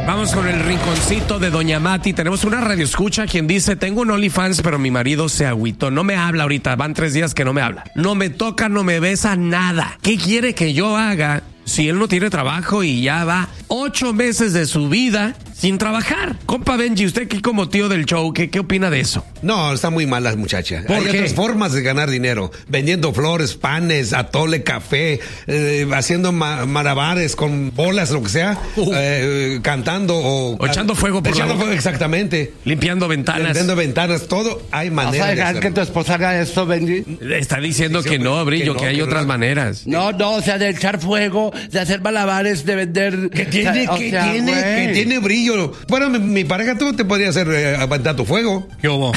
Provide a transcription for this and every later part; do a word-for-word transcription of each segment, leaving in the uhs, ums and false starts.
Vamos con el rinconcito de Doña Mati. Tenemos una radioescucha quien dice, tengo un OnlyFans, pero mi marido se agüitó. No me habla ahorita, van tres días que no me habla. No me toca, no me besa, nada. ¿Qué quiere que yo haga si él no tiene trabajo y ya va ocho meses de su vida sin trabajar? Compa Benji, usted que como tío del show, ¿qué, qué opina de eso? No, está muy mal la muchacha. ¿Por Hay qué? otras formas de ganar dinero. Vendiendo flores, panes, atole, café, eh, haciendo ma- malabares con bolas, lo que sea, uh. eh, cantando o... O echando fuego por echando la boca. fuego, exactamente. Limpiando ventanas. Limpiando ventanas, todo hay maneras ¿Vas a de dejar hacerlo. que tu esposa haga esto, Benji? Está diciendo Sí, que sí, no, Brillo, que que, no, hay que otras no. maneras. No, no, o sea, de echar fuego, de hacer malabares, de vender... ¿Qué tiene, o qué sea, tiene, güey. qué tiene brillo? Bueno, mi, mi pareja tú te podría hacer eh, aventar tu fuego. ¿Qué hubo?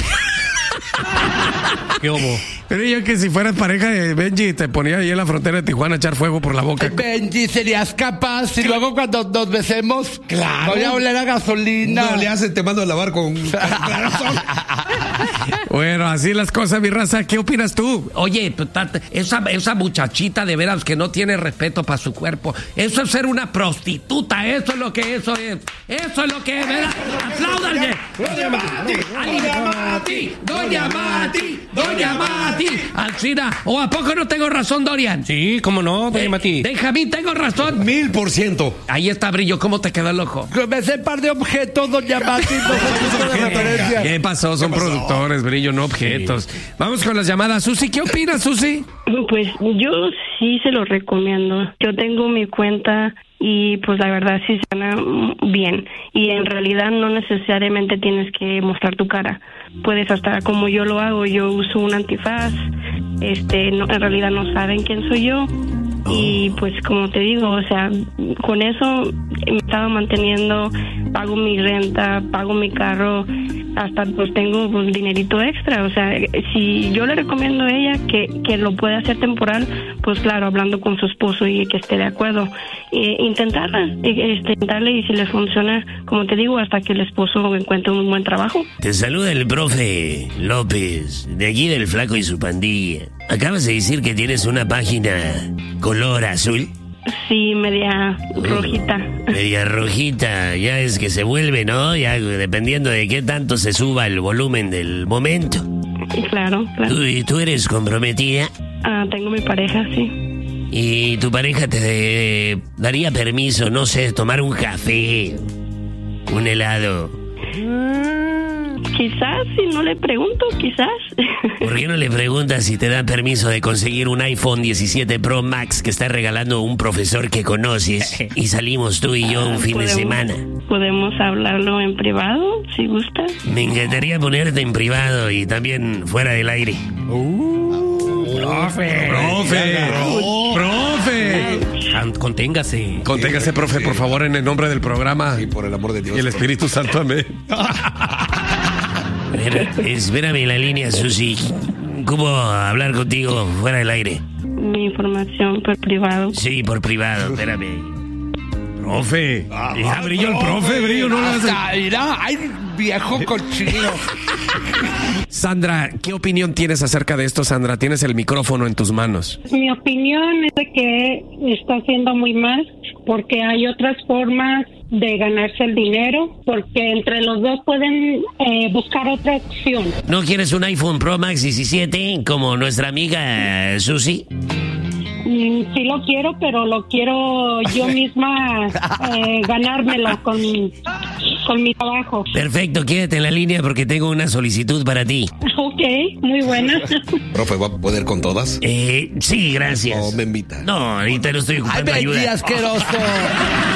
¿Qué hubo? Pero yo que si fueras pareja de Benji te ponía ahí en la frontera de Tijuana a echar fuego por la boca. Benji, ¿serías capaz? Y luego cuando nos besemos, Claro. voy a oler a gasolina. No le hace, te mando a lavar con... con clarosol. Bueno, así las cosas, mi raza. ¿Qué opinas tú? Oye, tú, tat- esa, esa muchachita de veras que no tiene respeto para su cuerpo. Eso es ser una prostituta. Eso es lo que eso es. Eso es lo que es, ¿verdad? ¡Apláudanle! ¡Doña Mati! ¡Doña Mati! ¡Doña Mati! ¡Doña Mati! Alcina, ¿o a poco no tengo razón, Dorian? Sí, cómo no, Doña Eh, Mati. Déjame, tengo razón. Mil por ciento. Ahí está, Brillo. ¿Cómo te quedó el ojo? Me sé par de objetos, doña Mati, no sé punto de referencia. ¿Qué pasó? Son productores, Brillo, no objetos. Vamos con las llamadas. Susi, ¿qué opinas, Susi? Pues yo sí se lo recomiendo. Yo tengo mi cuenta y pues la verdad sí suena bien. Y en realidad no necesariamente tienes que mostrar tu cara. Puedes hasta como yo lo hago, yo uso un antifaz. Este, no, en realidad no saben quién soy yo. Y pues como te digo, o sea, con eso me estaba manteniendo, pago mi renta, pago mi carro, hasta pues tengo un dinerito extra. O sea, si yo le recomiendo a ella que, que lo puede hacer temporal, pues claro, hablando con su esposo y que esté de acuerdo. E, intentarla, e, este, intentarle y si le funciona, como te digo, hasta que el esposo encuentre un buen trabajo. Te saluda el profe López, de aquí del Flaco y su pandilla. Acabas de decir que tienes una página color azul. Sí, media rojita. Media rojita, ya es que se vuelve, ¿no? Ya dependiendo de qué tanto se suba el volumen del momento. Claro, claro. ¿Tú, y tú eres comprometida? Ah, tengo mi pareja, sí. ¿Y tu pareja te eh, daría permiso, no sé, tomar un café, un helado? Quizás, si no le pregunto, quizás. ¿Por qué no le preguntas si te dan permiso de conseguir un iPhone diecisiete Pro Max que está regalando un profesor que conoces y salimos tú y yo un fin de Podemos- semana? Podemos hablarlo en privado, si gusta. Me encantaría ponerte en privado y también fuera del aire. Profe, profe, profe. Conténgase. Conténgase, profe, por favor, en el nombre del programa. Y por el amor de Dios. Y el Espíritu Santo, amén. Espera- Espérame en la línea, Susi. ¿Cómo hablar contigo fuera del aire? Mi información por privado. Sí, por privado, espérame. Profe. Ya brilló el profe, Brillo, no lo hace. Hasta, mira, ay, viejo cochino. Sandra, ¿qué opinión tienes acerca de esto, Sandra? Tienes el micrófono en tus manos. Mi opinión es de que está haciendo muy mal porque hay otras formas de ganarse el dinero, porque entre los dos pueden eh, buscar otra opción. ¿No quieres un iPhone Pro Max diecisiete como nuestra amiga Susi? Mm, sí lo quiero, pero lo quiero yo misma eh, ganármelo con, con mi trabajo. Perfecto, quédate en la línea porque tengo una solicitud para ti. Ok, muy buena. Profe, ¿va a poder con todas? Eh, sí, gracias. ¿O me invita? No, ahorita no estoy Ay, ocupando Benji, ayuda. asqueroso.